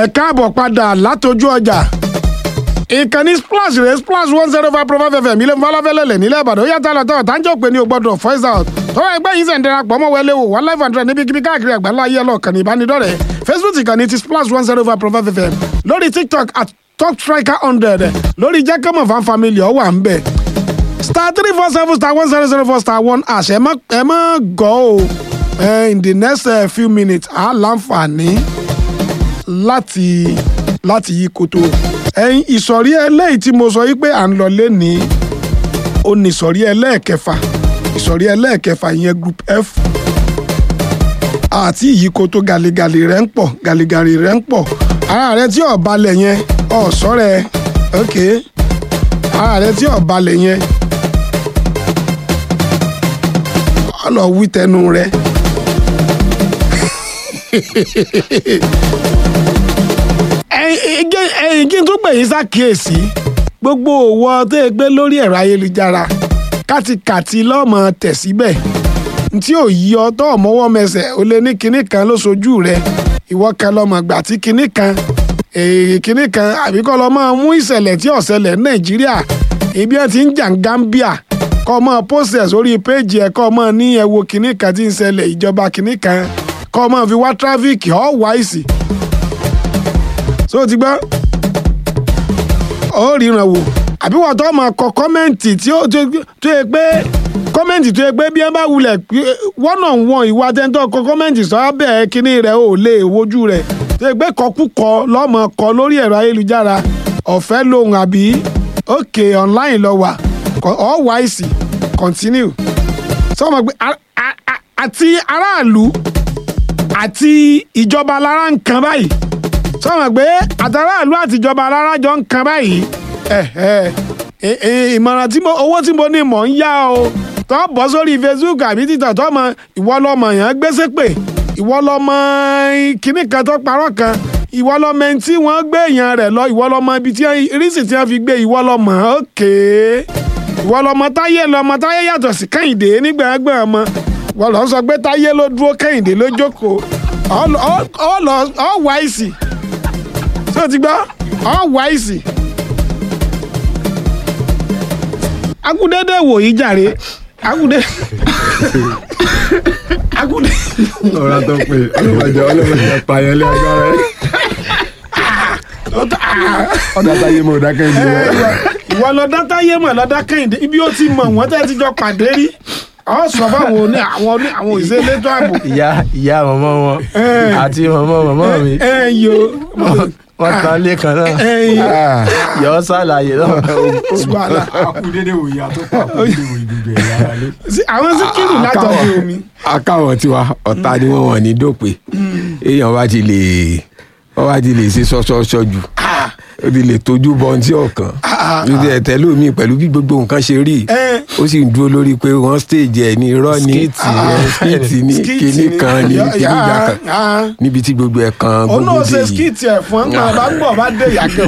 ẹ káàbọ̀ padà látọjú ọjà ìkànnì splash rẹ̀ splash 105.5 FM ilé fọláfẹ́lẹ́lẹ̀ nílẹ̀ ìbàdàn ó yàtọ̀ àlọ́tọ̀ tàǹjọ́ pé ní o gbọ́dọ̀ voice out tọ́wọ́ ẹgbẹ́ yìí sẹ̀ ń darapọ̀ mọ́ wẹlé wò 1,500 níbikíbi káàkiri àgbáńlá ayé ọlọ́ọ̀kan ní ìbánidọ́rẹ̀ẹ́ Facebook ìkànnì ti splash 105.5 FM lórí TikTok at top striker 100 lórí jẹ́kẹ́mọ̀ fan family ọ̀wà ń bẹ̀ star 347 star 1004 star 1 àṣẹ ẹ má gọ́ o in the next few minutes a láǹfààní láti yí koto ẹ̀yin ìsọ̀rí eléyìí tí mo sọ yí pé à ń lọ lé ní ó ní ìsọ̀rí ẹlẹ́ẹ̀kẹfà ìyẹn group F àti ìyíkoto gàlégàlé rẹ̀ ń pọ̀ gàlégàlé rẹ̀ ń pọ̀ ara rẹ̀ tí ò balẹ̀ yẹn sọ́rẹ́ ok ara rẹ̀ tí ò balẹ̀ yẹn ọ lọ wí tẹnu rẹ̀ ẹ̀yin kí n tún pè yín ṣàkíyèsí gbogbo òwò tó yẹ gbé lórí ẹ̀rọ ayélujára kàtìkàtì lọ́mọ tẹ̀ síbẹ̀ tí ò yí ọ tó ọmọwọ́ mẹsẹ̀ ó lé ní kinní kan ló sojú rẹ ìwọ kan lọ́mọ gbà tí kinní kan àbí kọ́ lọ́ máa mú ìṣẹ̀lẹ̀ tí ọ̀ṣẹlẹ̀ Nàìjíríà ibi ẹ̀ ti ń jà Gambia kọ́ máa pósẹ̀ sórí péjì ẹ̀ kọ́ máa ní ẹ wo kinní kan tí ń ṣẹlẹ̀ ìjọba kinní kan kọ́ máa fi wá tráfíìkì ọ̀ wáìsì so ti gbọ́ ó ríran wò àbí wọ́n tó máa kọ kọ́mẹ́ǹtì tó yẹ pé kọ́mẹ́ǹtì tó yẹ pé bí wọ́n bá wulẹ̀ one on one ìwà tẹ́ńtọ́ kọ kọ́mẹ́ǹtì sọ abẹ́ kínní rẹ̀ ò lè wojú rẹ̀ tó yẹ pé kọkúkọ lọ́mọ kọ lórí ẹ̀rọ ayélujára ọ̀fẹ́ lòun àbí òkè online lọ wà all wise continue sọ ma pé àti aráàlú àti ìjọba lára ń kan báyìí sọ̀rọ̀ pé àtàràlú àtijọba alára jọ ń kan báyìí ìmọ̀ràn owó tí mo ní mọ̀ ń yá o tó bọ́ sórí Facebook àbí títà tó mọ ìwọ lọmọ yẹn gbèsè pé ìwọ lọmọ kínní kan tó parọ́ kan ìwọ lọmọ ẹni tí wọ́n gbé èèyàn rẹ̀ lọ ìwọ lọmọ ibi tí rísì tí wọ́n fi gbé ìwọ lọmọ òkè ìwọ lọmọ táyé yàtọ̀ sí Kẹ́hìndé nígbà ẹgbẹ́ ọmọ wọ́n lọ sọ pé táyé ló dúró Kẹ́hìndé ló jókòó ọ wáìsì tó ti gbọ́ ọ́ wáìsì. Agúdédé wò yí jàre agúdé. ọ̀rọ̀ tó pé ọlọ́mọdé pààyàn agbára ẹ̀. ọ̀dà táyé mọ̀ ọ̀dà Kẹ́hìndé. ìwọ lọ́dá táyé mọ̀ lọ́dá Kẹ́hìndé ibi ó ti mọ̀ wọ́n tẹ́ ti jọ pàdé rí ọ sọ fáwọn àwọn ìṣelétò ààbò. ìyá mọ̀mọ́ wọn àti mọ̀mọ́ mi. wọ́n tán lé kan náà yọ sàlàyé náà. akúndéédé wò yá tó pa akúndéédé wò ìdúgbò ẹ̀yà ara lé. àwọn síkírù látọ̀jú omi. akáwọn tiwa ọ̀tá ni wọ́n ní dópè èèyàn wá ti lè ṣe sọ́sọ́sọ́ jù ó ti lè tójú bọ́ ní ọ̀kan lórí ẹ̀tẹ́ lómi pẹ̀lú bí gbogbo nǹkan ṣe rí ó sì ń dúró lórí pé wọ́n stage ẹ̀ ní irọ́ ní skit ní kíní kan ní kíníjà kan níbi tí gbogbo ẹ̀ kan gbogbo dé yìí. ó náà ṣe skit ẹ̀ fún ọgbà bá gbọ́ bá dé ìyàgẹ̀.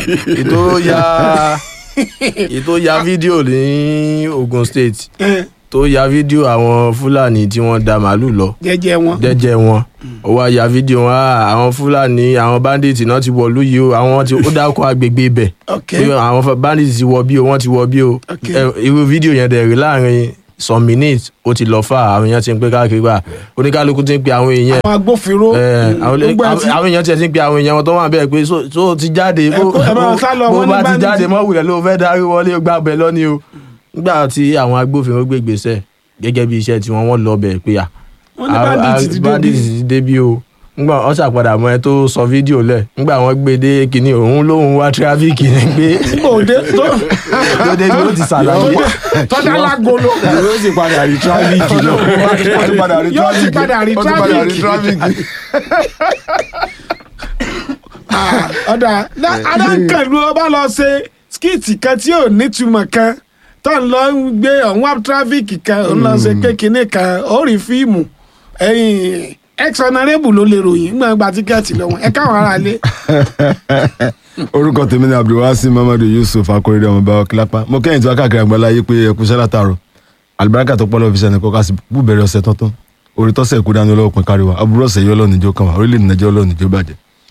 ètò ya fídíò ní Ogun State tó ya fídíò àwọn Fúlàní tí wọ́n da màálù lọ jẹ́jẹ́ wọn ó wá ya fídíò wọn àwọn Fúlàní àwọn bandits náà ti wọ̀lú yìí o àwọn tí ó dákọ̀ agbègbè ibẹ̀ àwọn bandits ti wọ bí o wọ́n ti wọ bí o irú fídíò yẹn dẹ̀ rí láàrin some minutes ó ti lọ fà àwọn èèyàn ti ń pé káàkiri wà oníkálukú ti ń pe àwọn èèyàn àwọn agbófinró àwọn èèyàn ti ń pe àwọn èèyàn wọn tó wà bẹ́ẹ̀ pé so ti jáde bó bá ti jáde mọ́ wùlẹ̀ ló fẹ́ darí wọlé gbàgbẹ́ lọ́ni o nígbà tí àwọn agbófinró gbé ìgbésẹ̀ gẹ́gẹ́ bí iṣẹ́ tí wọ́n lọ bẹ̀ pé bandits ti débi o nígbà wọ́n ṣàpadà mọ́ ẹ tó sọ fídíò lẹ̀ nígbà wọ́n gbé dé kínní òun lóhun wá tírafíkì ní pé tó débi ó ti ṣàlàyé tọ́jà lágolo ó sì padà rí tírafíkì náà yóò ti padà rí tírafíkì. ọ̀dà adáǹkàlù ọba lọ ṣe skiti kan tí ò nítumọ̀ kan tó ń lọ gbé ọ̀hún tírafíkì kan ó lọ ṣe kékeré kan ó rí fíìmù ẹ̀yìn ex-honorable ló lè ròyìn gbàgbà tíkẹ́ẹ̀tì lọ́wọ́ ẹ káwọn ará lé. orúkọ tèmi ni Abdulwasi Mamadu Yusuf Akorede ọmọ bá ọkìlápá mo kẹ́yìn tí wọ́n káàkiri àgbáńlá yé pé ẹkú sẹ́lá tààrọ̀ alibarika tó pọ́lọ́ fi sẹ́ni kọ́ ká sí bú bẹ̀rẹ̀ ọ̀sẹ̀ tuntun orí tọ́sẹ̀ kú dání ọlọ́wọ́ pin káríwá aburú ọ̀sẹ̀ yọ lọ́nìjọ́ kan wà orílẹ̀-èdè Nàìjíríà lọ́nìjọ́ bàjẹ́.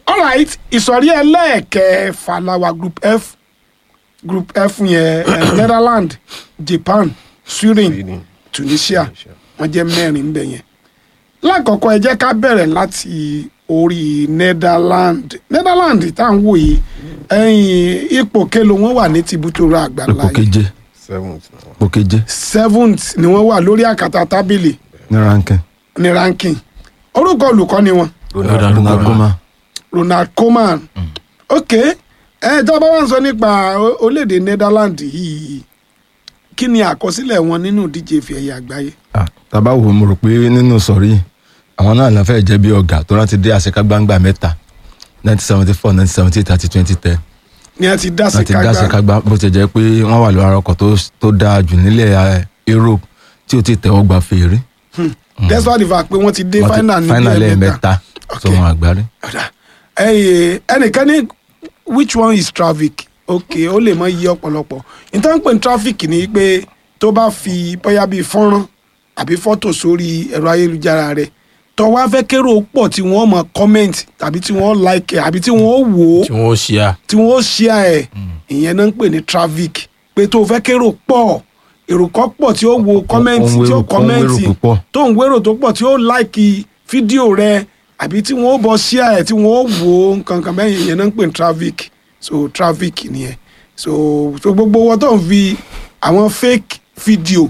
alright ìsọ̀rí ẹlẹ́ẹ̀kẹfà la wà group F yẹn Netherlands, Japan, Sweden, Tunisia wọ́n jẹ́ mẹ́rin ńbẹ̀ yẹn. Lákọ̀ọ́kọ́ ẹ jẹ́ ká bẹ̀rẹ̀ láti orí Netherlands tá à ń wò yìí ipò kelo wọ́n wà ní tìbútòrò àgbàlá ipò keje. ipò keje. 7th ni wọ́n wà lórí àkàtà tábìlì ní ranking. Orúkọ olùkọ́ni wọn. Ronald Koeman. Ok tó bá wà ń sọ nípa orílẹ̀-èdè Netherlands yìí kí ni àkọsílẹ̀ wọn nínú ìdíje ife ẹ̀yẹ àgbáyé. tàbá wo mo rò pé nínú sọ̀rí àwọn náà lọ fẹ́ jẹ́ bí ọ̀gá tó rántí dé àṣekágbá mẹ́ta 1974 1978 àti 2010 ni a ti dá àṣekágbá bó ti jẹ́ pé wọ́n wà lórí arọ́kọ̀ tó dáa jù nílẹ̀ Europe tí ó ti tẹ̀wọ́ gba fèrè. that's why the fact pé wọ́n ti dé final ní mẹ́ta tó wọn àgbárí. ẹnìkan ní which one is traffic ok ó lè mọ iye ọ̀pọ̀lọpọ̀ nítorí pé traffic ni pé tó bá fi bóyá bíi fọ́nrán àbí fọ́tò sórí ẹ̀rọ ayélujára rẹ̀ tó wá fẹ́ kérò pọ̀ tí wọ́n mọ comment tàbí tí wọ́n like àbí tí wọ́n wò ó tí wọ́n share ẹ̀ ìyẹn náà ń pè ní traffic pé tó fẹ́ kérò pọ̀ èrò kan pọ̀ tí ó wo comment tí ó comment tó ń wérò tó pọ̀ tí ó like fídíò rẹ̀ àbí tí wọ́n bọ̀ share ẹ̀ tí wọ́n wò ó nǹkan kan bẹ́ẹ̀ ìyẹn náà ń pè ní traffic so traffic nìyẹn so gbogbo wọn tó ń fi àwọn fake video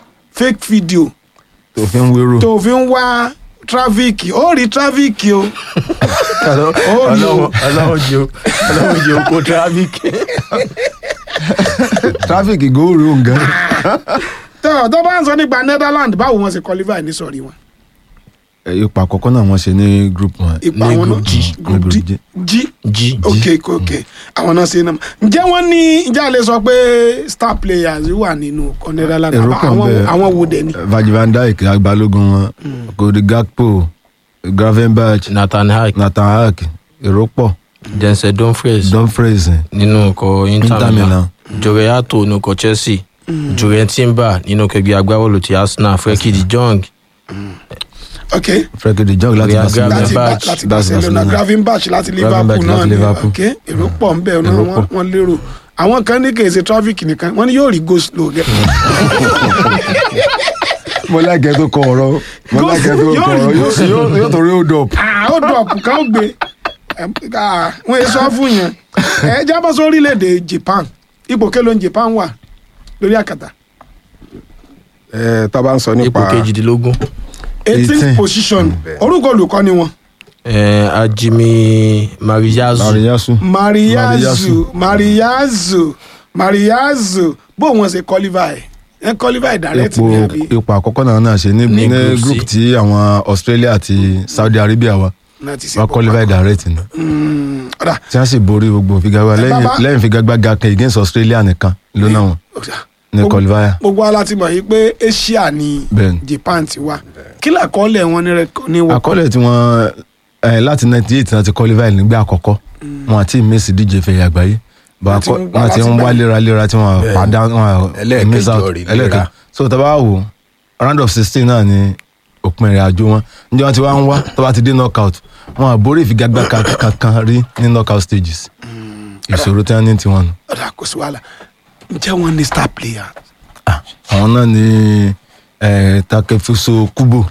tó fi ń wá traffic ó rí traffic o. ọlọ́run jẹ́ oko traffic. traffic góòrò nǹkan. tó bá ń sọ nípa Netherlands báwo wọ́n ṣe qualify ní sọ̀rí wọn. ipa àkọ́kọ́ náà wọ́n ṣe ní group wọn. ipa àwọn náà group G ok àwọn náà ṣe náà. ǹjẹ́ wọ́n ní ìjà lè sọ pé star players wà nínú Netherlands àwọn wo dẹ̀ ni. Virgil van Dijk agbálógún wọn Cody Gakpo Gravenberch Nathan Hack èrò pọ̀. Denzel Dumfries nínú ọkọ̀ Inter Milan Jorge Ayew nínú ọkọ̀ Chelsea Jurriën Timber nínú ọkọ̀ agbábọ́ọ̀lù ti Arsenal Frenkie de Jong. ok Frenkie de Jong láti Barcelona Gravenberch láti Liverpool náà ni ok èrò pọ̀ ń bẹ̀ náà wọ́n lérò àwọn kan ní kì í ṣe traffic nìkan wọ́n ní yóò rí go slow gẹ́. mo lágẹ̀ẹ́ tó kọ ọ̀rọ̀ yóò torí hold up. hold up kan ó gbé wọ́n yẹ sọ fún yẹn ẹ jábọ́ sí orílẹ̀-èdè Japan ipò kélòó ní Japan wà lórí àkàtà. tá a bá ń sọ nípa ipò kejìdínlógún. 18th position orúkọ olùkọ́ni wọn. Ajimi Mariazu bó wọn ṣe qualify direct ní àbí. ipò àkọ́kọ́ náà ṣe ní group tí àwọn Australia àti Saudi Arabia wa wọ́n qualify direct ni tí wọ́n sì borí gbogbo figagbá lẹ́yìn figagbága kan against Australia nìkan ló náà wọn ní qualifier. gbogbo ala ti mọ̀ yìí pé Asia ni Japan ti wá kí làkọọ́lẹ̀ wọn ní wọ́n. àkọọ́lẹ̀ tí wọ́n láti 98 náà ti qualify nígbà àkọ́kọ́ wọn àti miss díje ìfẹ̀yà àgbáyé wọn ti ń wá léraléra tí wọn padà wọn miss out ẹlẹ́ẹ̀kan so tá a bá wò round of 16 náà ni òpin ìrìn àjò wọn ǹjẹ́ wọn ti wá ń wá tó bá ti dé knockout wọn àbórí ìfigagbá kankan rí ní knockout stages ìṣòro tí wọ́n ní tiwọn nù. ọ̀dà kò sí wàhálà ǹjẹ́ wọ́n ní star player. àwọn náà ní Takefuso Kubo.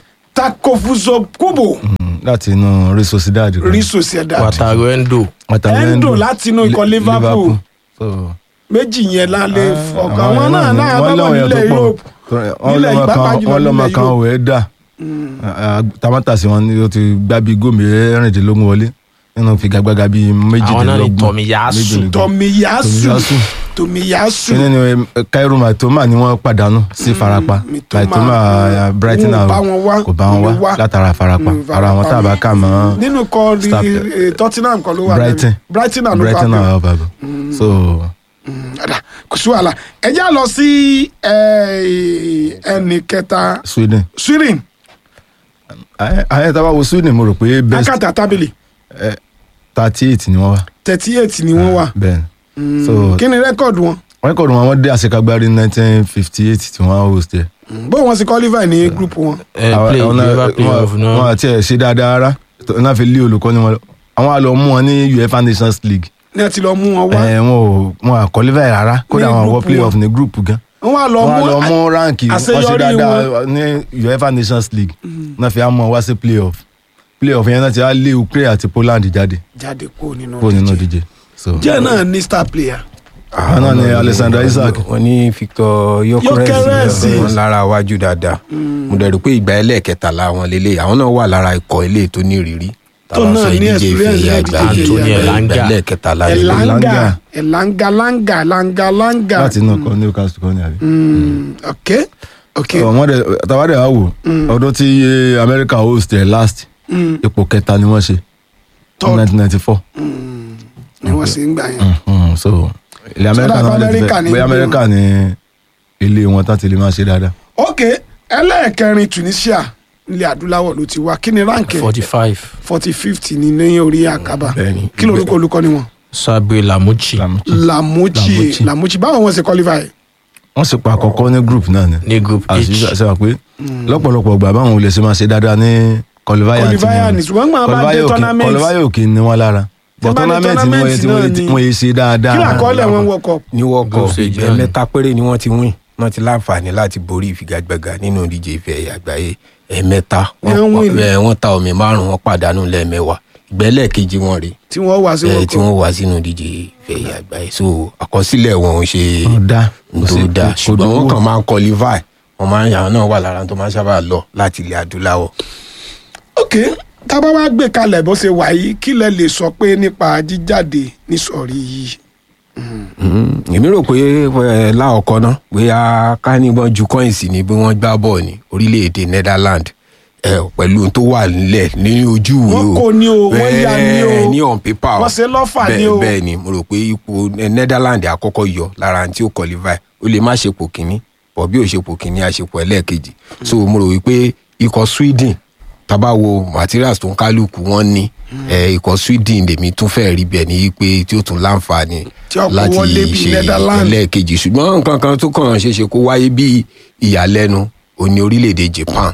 láti inú Real Sociedad. Wataru Endo láti inú ikọ̀ Liverpool. méjì yẹn lálẹ́ fọkàn àwọn náà bá wà nílẹ̀ Europe nílẹ̀ ìgbàgbà jùlọ wọ́n lọ́mọ kan òwe dà tamátàsí wọn ni ó ti gbá bíi gómì ẹ̀rìndínlógún wọlé nínú figagbága bíi méjìdínlógún. àwọn náà ni Tomiyasu. kíni ni Kairo Mitoma ni wọ́n pàdánù sí farapa Mitoma Brighton kò bá wọn wá látara farapa ara wọn tá a bá kà mọ́. nínú kọ́ Tottenham kọ́ ló wà Brighton náà bàbá so. kò sí wàhálà ẹ já lọ sí ẹnì kẹta. Sweden. ayé tá a bá wo Sweden mo rò pé best. akátá tábìlì. 38 ni wọ́n wà. 38 ni wọ́n wà. bẹ́ẹ̀ so kí ni rẹ́kọ̀dù wọn. rẹ́kọ̀dù wọn wọ́n dé àṣekágbárí 1958 tí wọ́n host ẹ̀. bó wọn sì qualify ní group wọn. wọn àti ẹ̀ ṣe dáadáa rárá náà fi lé olùkọ́ni wọn àwọn àlọ́ mú wọn ní UEFA Nations League ní ẹ ti lọ mú wọn wá. wọn à qualify rárá kódà wọn wọ playoff ní group gan. wọ́n wá lọ mú ránkì wọ́n ṣe dáadáa ní UEFA Nations League náà fi á mọ wá sí playoff yẹn náà ti á lé Ukraine àti Poland jáde kó nínú díje. jẹ́ náà ní star player. àwọn náà ni Alexander Isak. wọ́n ní Victor Gyökeres wọn lára wájú dáadáa mo dẹ̀rù pé ìgbà ẹlẹ́ẹ̀kẹtàlá wọn lélẹ̀ àwọn náà wà lára ikọ̀ ilé tó ní ìrírí tó náà ní experience Anthony Elanga láti inú ọkọ Newcastle kọ́ ni àbí. ok. tàwádẹ́ wá wò ọdún tí America host ẹ̀ last ipò kẹta ni wọ́n ṣe 1994. ni wọ́n ṣe ń gbà yẹn. so ilẹ̀ America náà lè ti fẹ́ bóyá America ni ilé wọn tán ti lè máa ṣe dáadáa. ok ẹlẹ́ẹ̀kẹrin Tunisia nílẹ̀ adúláwọ̀ ló ti wá kí ni ránkì 45 ní lẹ́yìn orí àkàbà kí lórúkọ olùkọ́ ni wọn. Sabri Lamouchi báwo wọn ṣe qualify. wọ́n sì pa àkọ́kọ́ ní group náà ni. ní group H. àṣìṣe wà pé lọ́pọ̀lọpọ̀ gbà báwọn olè ṣe máa ṣe dáadáa ní qualifier ní ṣùgbọ́n gbọ́n bá dé tournament. qualifier òkè ni wọ́n lára but tournament ni wọ́n yé ṣe dáadáa. kí làkọọ́lẹ̀ wọn World Cup. ní World Cup ẹ̀mẹ́ta péré ni wọ́n ti win wọ́n ti láǹfààní láti borí ìfigagbága nínú ìdíje ife ẹ̀yẹ àgbáyé ẹ̀mẹ́ta wọ́n ta omi 5 wọ́n pàdánù lẹ́ẹ̀mẹ́wàá ìgbẹ́lẹ̀ kejì wọn rè tí wọ́n wá sínú ìdíje ife ẹ̀yẹ àgbáyé so àkọsílẹ̀ wọn ò ṣe tó dáa ṣùgbọ́n wọ́n kàn máa ń qualify wọ́n máa ń yàrá náà wà lára tó máa ń sábà lọ láti ilẹ̀ adúláwọ̀. ok tábà wá gbé kalẹ̀ bó ṣe wà yìí kí lẹ lè sọ pé nípa jíjáde nísọ̀rí yìí. èmi rò pé láọ̀kọ́ náà bóyá ká ní wọ́n ju kọ́ìnsì ní bí wọ́n gbá bọ́ọ̀ ní orílẹ̀-èdè Netherlands pẹ̀lú tó wà nílẹ̀ ní ojú ìwé o. wọ́n kò ní o wọ́n yá ní o ní on paper o. wọ́n ṣe lọ́fà ní o. bẹ́ẹ̀ ni mo rò pé ipò Netherlands àkọ́kọ́ yọ lára tí ó qualify ó lè má ṣe pò kínní bọ̀ bí ó ṣe pò kínní a ṣe pò ẹlẹ́ẹ̀kejì so mo rò wípé ikọ̀ Sweden tábà wo materials tó ń kálukú wọn ní ikọ̀ Sweden lèmi tún fẹ́ rí bẹ́ẹ̀ ní pé tí ó tún láǹfààní láti ṣe ẹlẹ́ẹ̀kejì ṣùgbọ́n nǹkan kan tó kàn ṣeéṣe kó wáyé bí ìyàlẹ́nu òní orílẹ̀-èdè Japan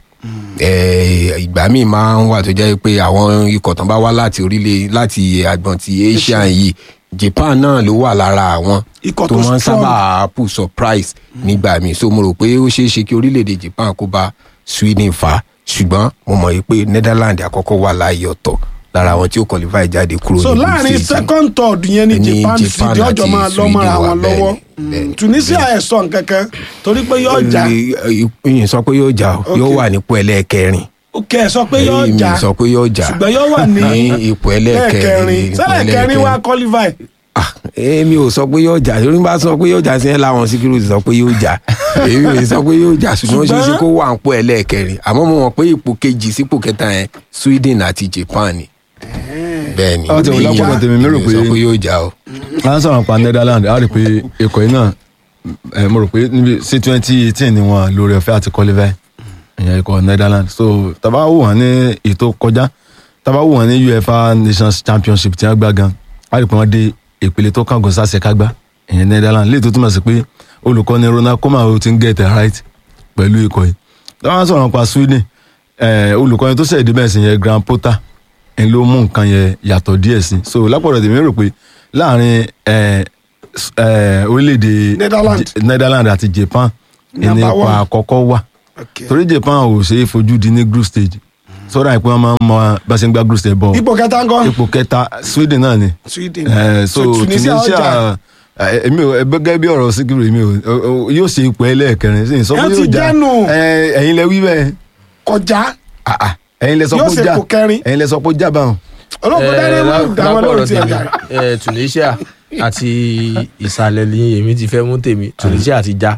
ìgbà míì máa ń wà tó jẹ́ pé àwọn ikọ̀ tán bá wá láti àgbọ̀n ti Asia yìí Japan náà ló wà lára àwọn tó máa ń sábà put surprise nígbà míì so mo rò pé ó ṣeé ṣe kí orílẹ̀-èdè Japan kó bá Sweden fà ṣùgbọ́n mo mọ̀ pé Netherlands àkọ́kọ́ wà láàyè ọ̀tọ̀ lára àwọn tí ó qualify jáde kúrò ní so láàrin second third yẹn ní Japan sì di ọjọ́ máa lọ mọ́ra wọn lọ́wọ́ Tunisia ẹ̀ sọ nǹkankan torí pé yóò jà. ìyìn sọ pé yóò jà yóò wà nípò ẹlẹ́ẹ̀kẹrin. ok ẹ sọ pé yóò jà ìyìn sọ pé yóò jà ṣùgbọ́n yóò wà ní ipò ẹlẹ́ẹ̀kẹrin. sẹ́lẹ̀ kẹrin wá qualify. èmi ò sọ pé yóò jà torí bá sọ pé yóò jà sí ẹ láwọn síkírù sọ pé yóò jà èmi ò sọ pé yóò jà ṣùgbọ́n ṣe é ṣe kó wà nípò ẹlẹ́ẹ̀kẹrin àmọ́ mo mọ̀ pé ipò kejì sípò kẹta yẹn Sweden àti Japan ni bẹ́ẹ̀ni àwọn tẹ̀wé lápapọ̀ tèmi mi rò pé yóò jà o. à ń sọ̀rọ̀ pa Netherlands a rí pé ikọ̀ yìí náà mo rò pé níbi sí 2018 ni wọn lórí ọ̀fẹ́ àti qualify ìyẹn ikọ̀ Netherlands so tàbá wò wọ́n ní ètò kọjá tàbá wò wọ́n ní UEFA Nations Championship tí wọ́n gbá gan a rí pé wọ́n dé ìpele tó kángun sáṣẹ kágbá ìyẹn Netherlands léè tó túmọ̀ sí pé olùkọ́ni Ronald Koeman ti ń get it right pẹ̀lú ikọ̀ yìí tàbá sọ̀rọ̀ pa Sweden olùkọ́ni tó ṣẹ̀dí bẹ́ẹ̀ sì yẹn Graham Potter ń ló mú nǹkan yẹn yàtọ̀ díẹ̀ sí so lápọ̀rọ̀ tèmi rò pé láàrin orílẹ̀-èdè Netherlands àti Japan ní ipò àkọ́kọ́ wà torí Japan ò ṣe é fojú di ní group stage sọ́dọ̀ àìpé wọn máa ń mọ bá ṣe ń gbá group stage bọ̀ ipò kẹta ń kọ́ ipò kẹta Sweden náà ni so Tunisia èmi ò gẹ́gẹ́ bí ọ̀rọ̀ síkírù èmi ò yóò ṣe ipò ẹlẹ́ẹ̀kẹrin sí sọ pé yóò jà ẹ̀yin lẹ wí bẹ́ẹ̀ kọjá ẹ̀yin lẹ sọ pé ó jà ẹ̀yin lẹ sọ pé ó jà báwọn. olóògùn dání wọn dá wọn lórí ti ẹ̀yà. Tunisia àti ìsàlẹ̀ ni èmi ti fẹ́ mú tèmi Tunisia àti já.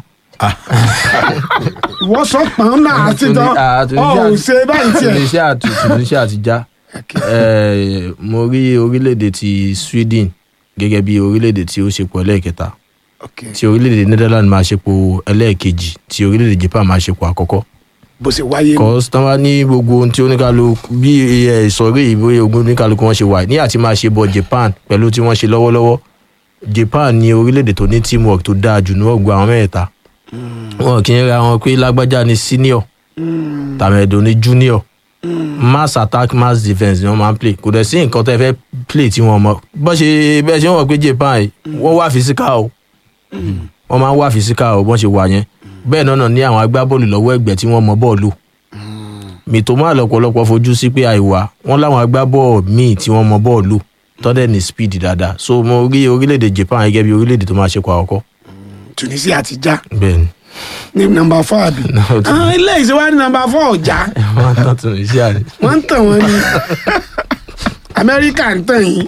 wọ́n sọ pọ̀n náà àti tán ọ̀ ṣe báyìí tiẹ̀. Tunisia àti já mo rí orílẹ̀-èdè ti Sweden gẹ́gẹ́ bí orílẹ̀-èdè tí ó ṣepọ̀ ẹlẹ́ẹ̀kẹta tí orílẹ̀-èdè Netherlands máa ṣepọ̀ ẹlẹ́ẹ̀kejì tí orílẹ̀-èdè Japan máa ṣepọ̀ àkọ́kọ́. bó ṣe wáyé. kọ́sí tán wá ní gbogbo ohun tí oníkálukú bí ìsọ̀rí ìbòye ogun oníkálukú wọn ṣe wà ní àti máa ṣe bọ̀ Japan pẹ̀lú tí wọ́n ṣe lọ́wọ́lọ́wọ́ Japan ní orílẹ̀-èdè tó ní teamwork tó dáa jù ní ọgbà àwọn mẹ́ta wọn kì í ra wọn pé lágbájá ni senior tàmẹ̀dò ni junior mass attack mass defence ni wọ́n máa ń play kò dẹ̀ sí nǹkan tẹ́ fẹ́ play tí wọ́n mọ̀ bẹ́ẹ̀ ṣe wọ́n pé Japan yìí wọ́n wá physical o wọ́n máa ń wá physical o bọ́n ṣe wà yẹn bẹ́ẹ̀ náà ní àwọn agbábọ́ọ̀lù lọ́wọ́ ẹ̀gbẹ́ tí wọ́n mọ bọ́ọ̀lù Mitoma lọ́pọ̀lọpọ̀ fojú sí pé àìwá wọ́n láwọn agbábọ́ọ̀lù míì tí wọ́n mọ bọ́ọ̀lù tọ́dẹ̀ ní speed dáadáa so mo rí orílẹ̀-èdè Japan gẹ́gẹ́ bí orílẹ̀-èdè tó máa ṣe kó àkọ́kọ́. Tunisia ti já bẹ́ẹ̀ni ní nọ́mbà 4 àbí ilé ìṣèwà ní nọ́mbà 4 ọjà wọ́n ń tàn Tunisia ni. wọ́n ń tàn wọ́n ní Amẹ́ríkà ń tàn yín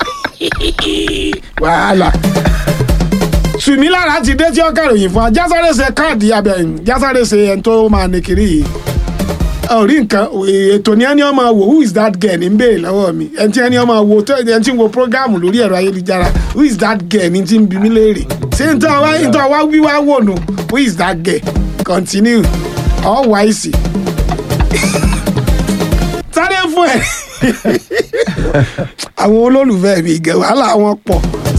wàhálà Tùmí lára ti dé tí ó kàròyìn fún wa jásáré ṣe káàdì abẹ́yìn jásáré ṣe ẹni tó máa ní kiri yìí orí nǹkan ètò ní ẹni ọmọ wo who is that girl ní ń béèrè lọ́wọ́ mi ẹni tí ẹni ọmọ wo tó ẹni tí ń wo prógáàmù lórí ẹ̀rọ ayélujára who is that girl ní tí ń bi mí léèrè ṣé n tọ́ wá wíwá wò nù who is that girl continue all wise. sáré fún ẹ àwọn olólùfẹ́ mi gẹ̀ wàhálà wọn pọ̀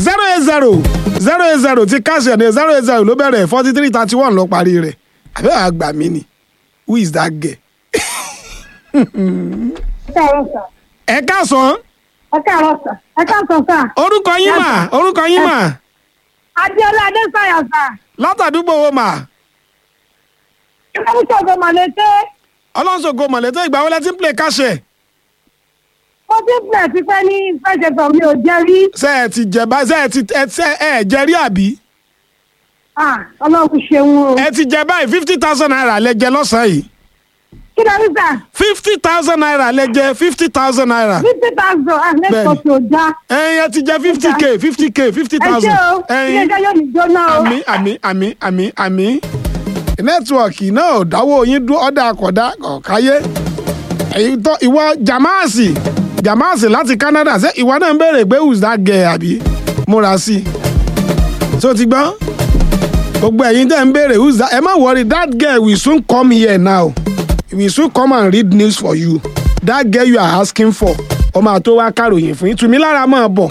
080 ti káṣí ẹ̀ ní 080 ló bẹ̀rẹ̀ 4331 ló parí rẹ̀ àbẹ́ àgbà mi ni who is that girl. ẹ káàsán. ẹ káàsán sà. orúkọ yín mà. Adéọlá Adésàyà sà. látàdúgbò wo mà. Ọlọ́nṣogbo Mọ̀lété. Ọlọ́nṣogbo Mọ̀lété ìgbà wo lẹ ti ń play káṣẹ̀. Mo ti ń play ti fẹ́ ní fẹ́ṣẹ̀tọ̀ mi ò jẹ́ rí. ṣé ẹ ti jẹ báyìí ṣé ẹ jẹ rí àbí. Ọlọ́run ṣeun o. ẹ ti jẹ báyìí 50,000 naira lẹ jẹ lọ́sàn-án yìí. Kí ló rí sà? 50,000 naira lẹ jẹ 50,000 naira. 50,000 lẹ́kọ̀ọ́ tó já. ẹ ti jẹ 50,000. Ẹ ṣé o, ilé ẹjọ́ yóò ní jóná o. àmì. nẹ́tíwọ̀kì náà ò dáwọ́ yín dún ọ̀dà àkọ́dá ọ̀káyé. ìwọ Jamasi láti Canada ṣé ìwọ náà ń béèrè pé who's that girl àbí múra sí i. so ti gbọ́ gbogbo ẹ̀yin tẹ́ ń béèrè who's that ẹ má worry that girl will soon come here now. We soon come and read news for you. That girl you are asking for. Ọmọ àtó wá kàròyìn fún yín. Tùmí lára máa bọ̀.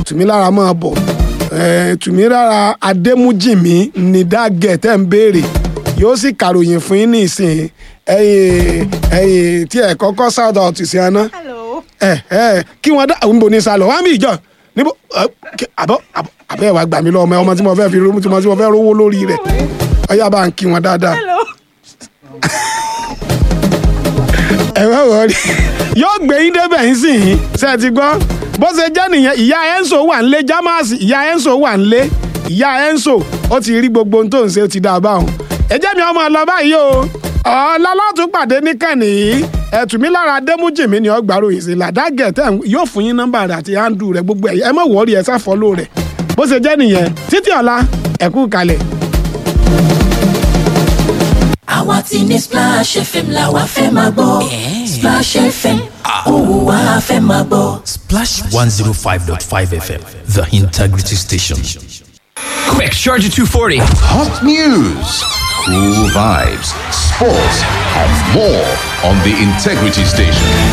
Tùmí lára Adémújìmí ni that girl tẹ́ ń béèrè. Yóò sì kàròyìn fún yín ní ìsìn. Ẹ̀yin tí ẹ̀ kọ́kọ́ shout out sí aná. Kí wọ́n dá àwọn níbo ní sálọ. Wọ́n á bí ìjọ. Níbo àbẹ́ ẹ̀ wá gbà mí lọ́wọ́ ọmọ tí mo fẹ́ fi rówó lórí rẹ̀. Ọyá bá ń kí wọn dáadáa. ẹ wá wọrí yóò gbé yín débẹ̀ yín sì yín ṣe ti gbọ́ bó ṣe jẹ́ nìyẹn ìyá Enso wà nílé Jamasi ìyá Enso wà nílé ìyá Enso ó ti rí gbogbo ohun tó ń ṣe ó ti dá a báwọn. ẹ jẹ́ mi ọmọ lọ báyìí o ọlọ́lọ́tún pàdé níkànnì yìí Tùmí lára Adémújìmí ni ọgbà ròyìn sí làdágẹ̀ tẹ̀ yóò fún yín nọ́mbà rẹ̀ àti handle rẹ̀ gbogbo ẹ̀ ẹ má wọrí ẹ sáfọ́lò rẹ̀ bó ṣe jẹ́ nìyẹn títí ọ̀la ẹ kú kalẹ̀. àwa ti ní Splash FM la wa fẹ́ máa gbọ́ Splash FM òun wa fẹ́ máa gbọ́. Splash 105.5 FM, the integrity station. Quick, Charger 240. Hot news, cool vibes, sports, and more on the integrity station.